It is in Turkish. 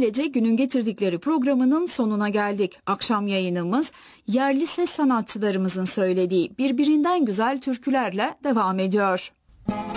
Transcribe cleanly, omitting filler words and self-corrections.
Böylece günün getirdikleri programının sonuna geldik. Akşam yayınımız yerli ses sanatçılarımızın söylediği birbirinden güzel türkülerle devam ediyor.